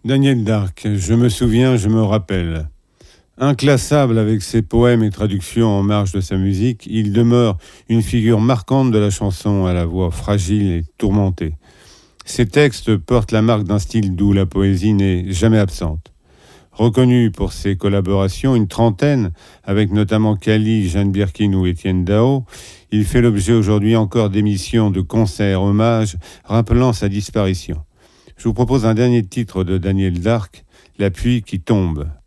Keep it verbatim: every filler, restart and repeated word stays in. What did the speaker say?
Daniel Darc, je me souviens, je me rappelle. Inclassable avec ses poèmes et traductions en marge de sa musique, il demeure une figure marquante de la chanson à la voix fragile et tourmentée. Ses textes portent la marque d'un style d'où la poésie n'est jamais absente. Reconnu pour ses collaborations, une trentaine, avec notamment Cali, Jeanne Birkin ou Étienne Dao, il fait l'objet aujourd'hui encore d'émissions de concerts, hommages, rappelant sa disparition. Je vous propose un dernier titre de Daniel Darc, La pluie qui tombe.